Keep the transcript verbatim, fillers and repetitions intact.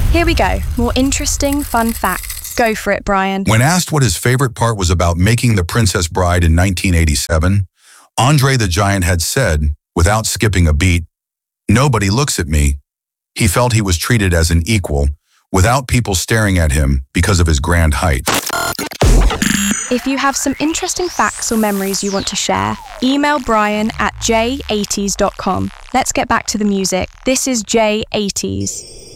Here we go. More interesting, fun facts. Go for it, Brian. When asked what his favorite part was about making The Princess Bride in nineteen eighty-seven, Andre the Giant had said, without skipping a beat, "Nobody looks at me." He felt he was treated as an equal, without people staring at him because of his grand height. If you have some interesting facts or memories you want to share, email Brian at j eighties dot com. Let's get back to the music. This is J eighties.